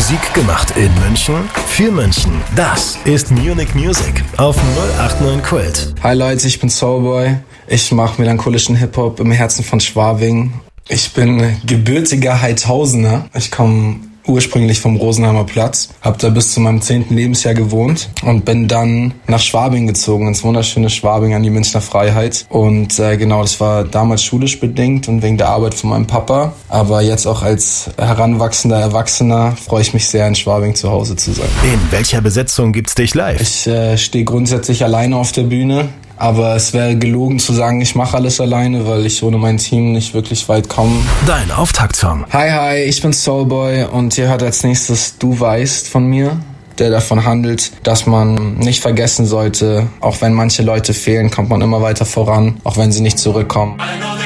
Musik gemacht in München, für München. Das ist Munich Music auf 089 Kult. Hi Leute, ich bin Soulboy. Ich mache melancholischen Hip-Hop im Herzen von Schwabing. Ich bin gebürtiger Heidhausener. Ich komme ursprünglich vom Rosenheimer Platz, habe da bis zu meinem 10. Lebensjahr gewohnt und bin dann nach Schwabing gezogen, ins wunderschöne Schwabing an die Münchner Freiheit. Und genau, das war damals schulisch bedingt und wegen der Arbeit von meinem Papa. Aber jetzt auch als heranwachsender Erwachsener freue ich mich sehr, in Schwabing zu Hause zu sein. In welcher Besetzung gibt's dich live? Ich stehe grundsätzlich alleine auf der Bühne. Aber es wäre gelogen zu sagen, ich mache alles alleine, weil ich ohne mein Team nicht wirklich weit komme. Dein Auftaktsong. Hi, ich bin Soulboy und ihr hört als nächstes Du weißt von mir, der davon handelt, dass man nicht vergessen sollte, auch wenn manche Leute fehlen, kommt man immer weiter voran, auch wenn sie nicht zurückkommen.